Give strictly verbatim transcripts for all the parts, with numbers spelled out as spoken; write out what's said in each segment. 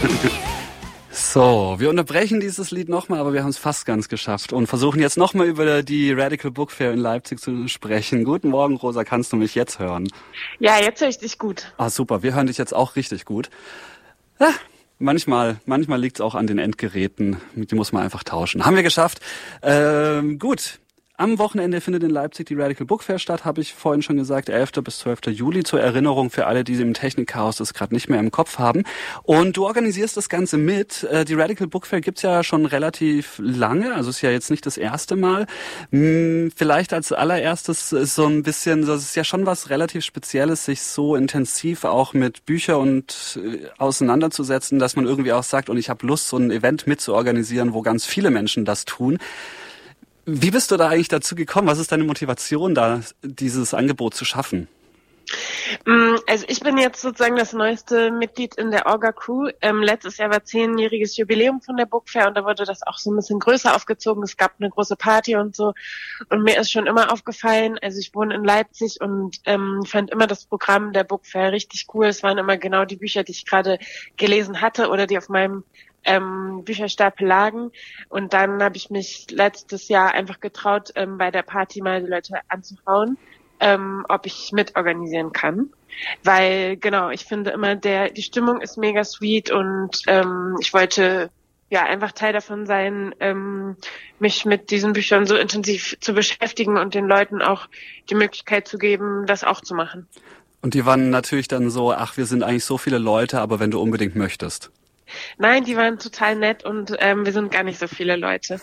So, wir unterbrechen dieses Lied nochmal, aber wir haben es fast ganz geschafft und versuchen jetzt nochmal über die Radical Book Fair in Leipzig zu sprechen. Guten Morgen, Rosa, kannst du mich jetzt hören? Ja, jetzt höre ich dich gut. Ah, super, wir hören dich jetzt auch richtig gut. Ah, manchmal manchmal liegt es auch an den Endgeräten, die muss man einfach tauschen. Haben wir geschafft. Ähm, gut. Am Wochenende findet in Leipzig die Radical Book Fair statt, habe ich vorhin schon gesagt, elfter bis zwölfter Juli, zur Erinnerung für alle, die im Technikchaos das gerade nicht mehr im Kopf haben. Und du organisierst das Ganze mit. Die Radical Book Fair gibt's ja schon relativ lange, also ist ja jetzt nicht das erste Mal. Vielleicht als allererstes ist so ein bisschen, das ist ja schon was relativ Spezielles, sich so intensiv auch mit Büchern und auseinanderzusetzen, dass man irgendwie auch sagt, und ich habe Lust, so ein Event mitzuorganisieren, wo ganz viele Menschen das tun. Wie bist du da eigentlich dazu gekommen? Was ist deine Motivation, da dieses Angebot zu schaffen? Also ich bin jetzt sozusagen das neueste Mitglied in der Orga-Crew. Ähm, letztes Jahr war zehnjähriges Jubiläum von der Book Fair und da wurde das auch so ein bisschen größer aufgezogen. Es gab eine große Party und so. Und mir ist schon immer aufgefallen, also ich wohne in Leipzig und ähm, fand immer das Programm der Book Fair richtig cool. Es waren immer genau die Bücher, die ich gerade gelesen hatte oder die auf meinem ähm, Bücherstapel lagen. Und dann habe ich mich letztes Jahr einfach getraut, ähm, bei der Party mal die Leute anzuhauen, ähm, ob ich mitorganisieren kann. Weil, genau, ich finde immer, der die Stimmung ist mega sweet und ähm, ich wollte ja einfach Teil davon sein, ähm, mich mit diesen Büchern so intensiv zu beschäftigen und den Leuten auch die Möglichkeit zu geben, das auch zu machen. Und die waren natürlich dann so, ach, wir sind eigentlich so viele Leute, aber wenn du unbedingt möchtest. Nein, die waren total nett und ähm, wir sind gar nicht so viele Leute.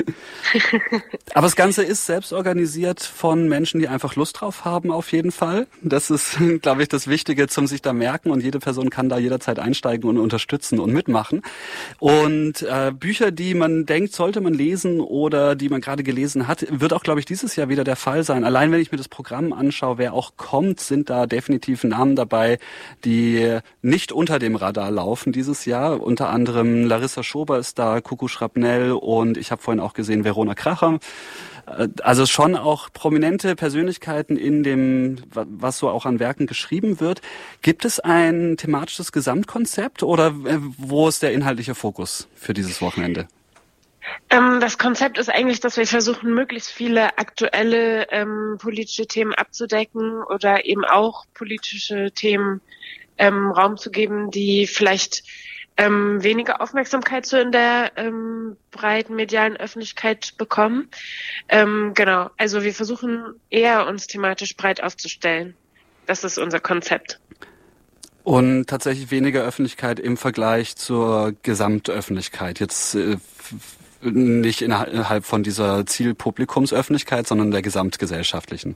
Aber das Ganze ist selbst organisiert von Menschen, die einfach Lust drauf haben, auf jeden Fall. Das ist, glaube ich, das Wichtige zum sich da merken und jede Person kann da jederzeit einsteigen und unterstützen und mitmachen. Und äh, Bücher, die man denkt, sollte man lesen oder die man gerade gelesen hat, wird auch, glaube ich, dieses Jahr wieder der Fall sein. Allein wenn ich mir das Programm anschaue, wer auch kommt, sind da definitiv Namen dabei, die nicht unter dem Radar laufen dieses Jahr. Unter anderem Larissa Schober ist da, Kuku Schrapnell und ich habe vorhin auch gesehen Verona Kracher. Also schon auch prominente Persönlichkeiten in dem, was so auch an Werken geschrieben wird. Gibt es ein thematisches Gesamtkonzept oder wo ist der inhaltliche Fokus für dieses Wochenende? Ähm, das Konzept ist eigentlich, dass wir versuchen, möglichst viele aktuelle ähm, politische Themen abzudecken oder eben auch politische Themen ähm, Raum zu geben, die vielleicht Ähm, weniger Aufmerksamkeit so in der ähm, breiten medialen Öffentlichkeit bekommen. Ähm, genau, also wir versuchen eher uns thematisch breit aufzustellen. Das ist unser Konzept. Und tatsächlich weniger Öffentlichkeit im Vergleich zur Gesamtöffentlichkeit. Jetzt äh, nicht innerhalb von dieser Zielpublikumsöffentlichkeit, sondern der gesamtgesellschaftlichen.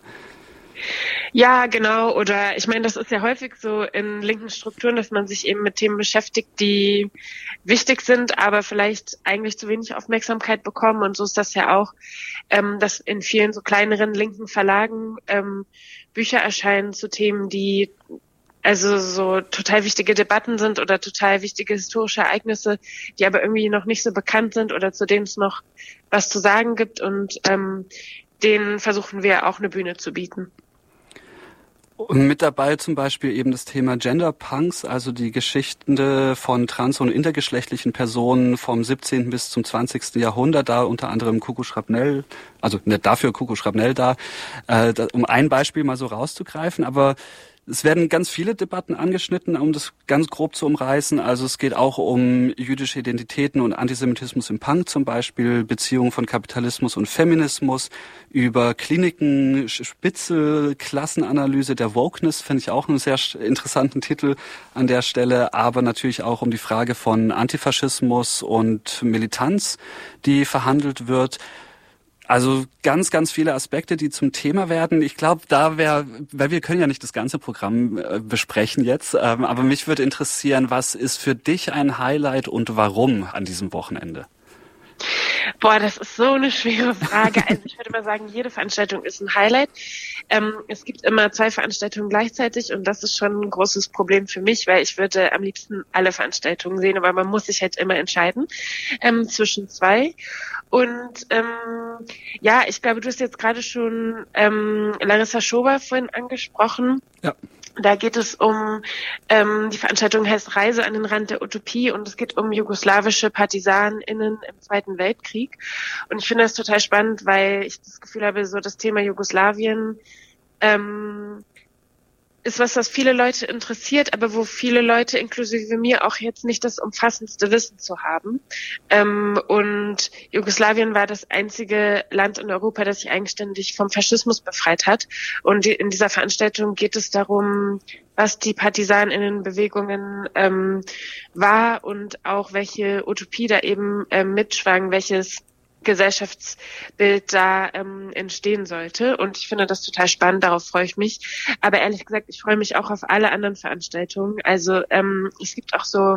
Ja, genau. Oder ich meine, das ist ja häufig so in linken Strukturen, dass man sich eben mit Themen beschäftigt, die wichtig sind, aber vielleicht eigentlich zu wenig Aufmerksamkeit bekommen. Und so ist das ja auch, ähm, dass in vielen so kleineren linken Verlagen ähm, Bücher erscheinen zu Themen, die also so total wichtige Debatten sind oder total wichtige historische Ereignisse, die aber irgendwie noch nicht so bekannt sind oder zu denen es noch was zu sagen gibt. Und ähm, denen versuchen wir auch eine Bühne zu bieten. Und mit dabei zum Beispiel eben das Thema Gender Punks, also die Geschichten von trans- und intergeschlechtlichen Personen vom siebzehnten bis zum zwanzigsten Jahrhundert, da unter anderem Kuku Schrapnell, also nicht dafür Kuku Schrapnell da, äh, um ein Beispiel mal so rauszugreifen, aber es werden ganz viele Debatten angeschnitten, um das ganz grob zu umreißen. Also es geht auch um jüdische Identitäten und Antisemitismus im Punk zum Beispiel, Beziehungen von Kapitalismus und Feminismus, über Kliniken, Spitzel, Klassenanalyse der Wokeness, finde ich auch einen sehr interessanten Titel an der Stelle, aber natürlich auch um die Frage von Antifaschismus und Militanz, die verhandelt wird. Also ganz, ganz viele Aspekte, die zum Thema werden. Ich glaube, da wäre, weil wir können ja nicht das ganze Programm äh, besprechen jetzt, ähm, aber mich würde interessieren, was ist für dich ein Highlight und warum an diesem Wochenende? Boah, das ist so eine schwere Frage. Also ich würde mal sagen, jede Veranstaltung ist ein Highlight. Ähm, es gibt immer zwei Veranstaltungen gleichzeitig und das ist schon ein großes Problem für mich, weil ich würde am liebsten alle Veranstaltungen sehen, aber man muss sich halt immer entscheiden ähm, zwischen zwei. Und ähm, ja, ich glaube, du hast jetzt gerade schon ähm, Larissa Schober vorhin angesprochen. Ja. Da geht es um, ähm, die Veranstaltung heißt Reise an den Rand der Utopie und es geht um jugoslawische PartisanInnen im Zweiten Weltkrieg. Und ich finde das total spannend, weil ich das Gefühl habe, so das Thema Jugoslawien ähm, ist was, was viele Leute interessiert, aber wo viele Leute, inklusive mir, auch jetzt nicht das umfassendste Wissen zu haben. Ähm, und Jugoslawien war das einzige Land in Europa, das sich eigenständig vom Faschismus befreit hat. Und in dieser Veranstaltung geht es darum, was die PartisanInnen-Bewegungen ähm, war und auch welche Utopie da eben ähm, mitschwang, welches Gesellschaftsbild da ähm, entstehen sollte. Und ich finde das total spannend, darauf freue ich mich. Aber ehrlich gesagt, ich freue mich auch auf alle anderen Veranstaltungen. Also ähm, es gibt auch so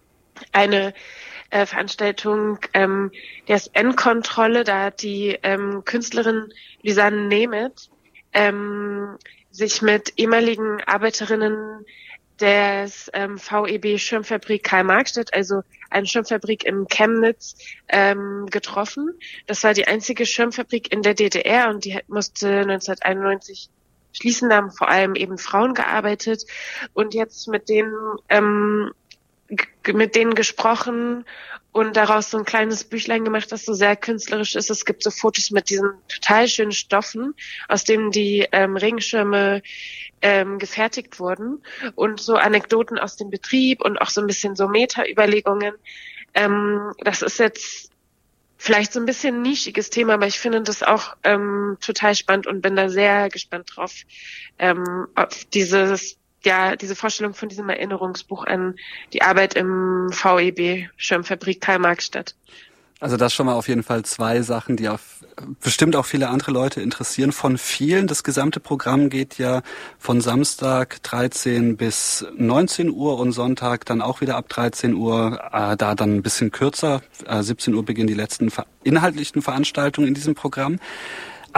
eine äh, Veranstaltung, ähm, der ist Endkontrolle, da hat die ähm, Künstlerin Lisanne Nemeth ähm, sich mit ehemaligen Arbeiterinnen des ähm, V E B Schirmfabrik Karl-Marx-Stadt, also eine Schirmfabrik in Chemnitz, ähm, getroffen. Das war die einzige Schirmfabrik in der D D R und die musste neunzehnhunderteinundneunzig schließen. Da haben vor allem eben Frauen gearbeitet und jetzt mit denen ähm, g- mit denen gesprochen und daraus so ein kleines Büchlein gemacht, das so sehr künstlerisch ist. Es gibt so Fotos mit diesen total schönen Stoffen, aus denen die ähm, Regenschirme ähm, gefertigt wurden und so Anekdoten aus dem Betrieb und auch so ein bisschen so Meta-Überlegungen. Ähm, das ist jetzt vielleicht so ein bisschen ein nischiges Thema, aber ich finde das auch ähm, total spannend und bin da sehr gespannt drauf, ähm, auf dieses ja, diese Vorstellung von diesem Erinnerungsbuch an die Arbeit im V E B Schirmfabrik Karl-Marx-Stadt. Also das schon mal auf jeden Fall zwei Sachen, die auf bestimmt auch viele andere Leute interessieren. Von vielen, das gesamte Programm geht ja von Samstag dreizehn bis neunzehn Uhr und Sonntag dann auch wieder ab dreizehn Uhr, äh, da dann ein bisschen kürzer. Äh, siebzehn Uhr beginnen die letzten ver- inhaltlichen Veranstaltungen in diesem Programm.